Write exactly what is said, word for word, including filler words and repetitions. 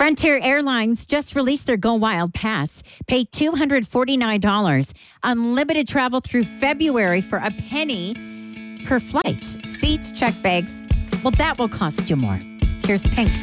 Frontier Airlines just released their Go Wild Pass. Pay two hundred forty-nine dollars. Unlimited travel through February for a penny per flight. Seats, check bags. Well, that will cost you more. Here's Pink.